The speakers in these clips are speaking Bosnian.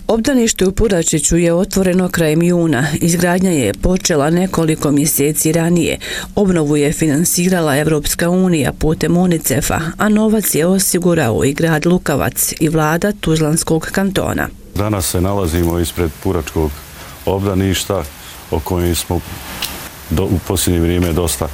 Obdanište u Puračiću je otvoreno krajem juna. Izgradnja je počela nekoliko mjeseci ranije. Obnovu je finansirala Evropska unija putem UNICEF-a, a novac je osigurao i grad Lukavac i vlada Tuzlanskog kantona. Danas se nalazimo ispred Puračkog obdaništa o kojem smo u posljednje vrijeme dosta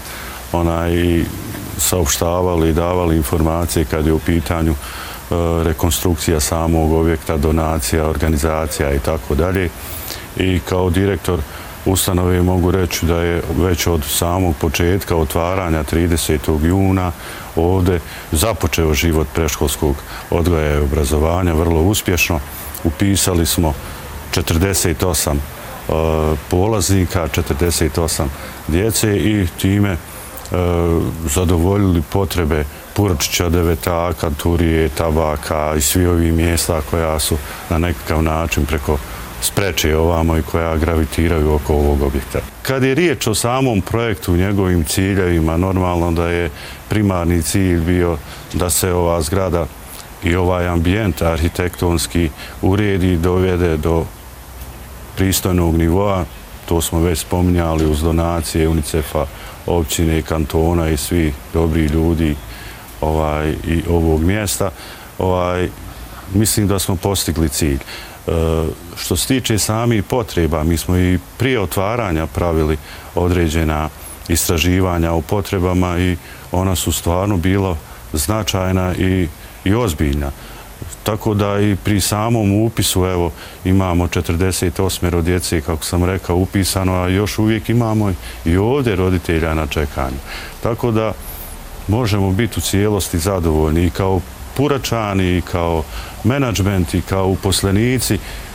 saopštavali i davali informacije kad je u pitanju rekonstrukcija samog objekta, donacija, organizacija i tako dalje. I kao direktor ustanove mogu reći da je već od samog početka otvaranja 30. juna ovdje započeo život predškolskog odgoja i obrazovanja vrlo uspješno. Upisali smo 48 polaznika, 48 djece i time zadovoljili potrebe Puračića, Devetaka, Turije, Tabaka i svi ovi mjesta koja su na nekakav način preko Spreče ovamo i koja gravitiraju oko ovog objekta. Kad je riječ o samom projektu, njegovim ciljevima, normalno da je primarni cilj bio da se ova zgrada i ovaj ambijent arhitektonski uredi, dovede do pristojnog nivoa. To smo već spominjali uz donacije UNICEF-a, općine i kantona i svi dobri ljudi i ovog mjesta. Mislim da smo postigli cilj. Što se tiče samih potreba, mi smo i prije otvaranja pravili određena istraživanja o potrebama i ona su stvarno bila značajna i ozbiljna. Tako da i pri samom upisu imamo 48 djece, kako sam rekao, upisano, a još uvijek imamo i ovdje roditelja na čekanju. Tako da možemo biti u cijelosti zadovoljni i kao Puračani, i kao menadžment, i kao uposlenici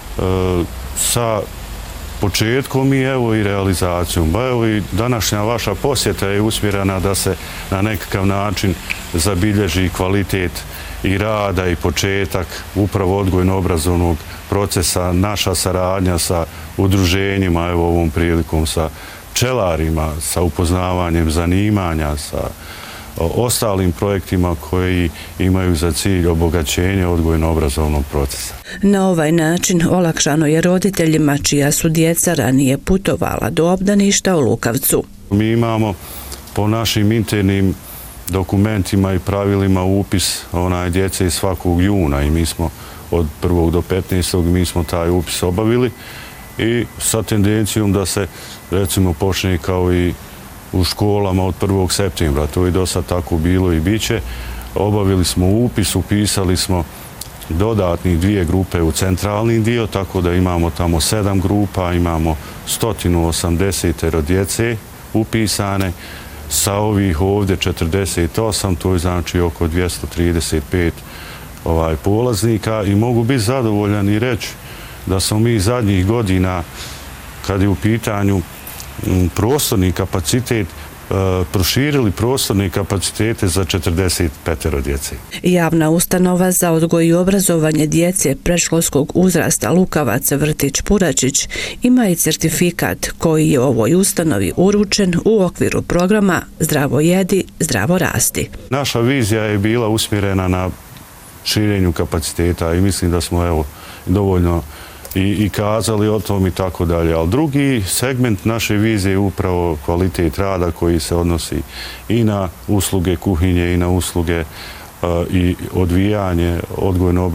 sa početkom i realizacijom. I današnja vaša posjeta je usmjerena da se na nekakav način zabilježi kvalitet i rada i početak upravo odgojno-obrazovnog procesa, naša saradnja sa udruženjima, ovom prilikom sa pčelarima, sa upoznavanjem zanimanja, sa ostalim projektima koji imaju za cilj obogaćenje odgojno-obrazovnog procesa. Na ovaj način olakšano je roditeljima čija su djeca ranije putovala do obdaništa u Lukavcu. Mi imamo po našim internim dokumentima i pravilima upis djece svakog juna i mi smo od 1. do 15. mi smo taj upis obavili i sa tendencijom da se recimo počne kao i u školama od 1. septembra. To je do sad tako bilo i bit će. Obavili smo upis, upisali smo dodatnih 2 grupe u centralni dio, tako da imamo tamo 7 grupa, imamo 180 djece upisane. Sa ovih ovdje 48, to je znači oko 235 polaznika i mogu biti zadovoljan i reći da smo mi zadnjih godina, kad je u pitanju prostorni kapacitet, proširili prostorne kapacitete za 45 djece. Javna ustanova za odgoj i obrazovanje djece predškolskog uzrasta Lukavac vrtić Puračić ima i certifikat koji je ovoj ustanovi uručen u okviru programa Zdravo jedi, zdravo rasti. Naša vizija je bila usmjerena na širenju kapaciteta i mislim da smo dovoljno i kazali o tom i tako dalje. Ali drugi segment naše vizije je upravo kvalitet rada koji se odnosi i na usluge kuhinje i na usluge i odvijanje odgojno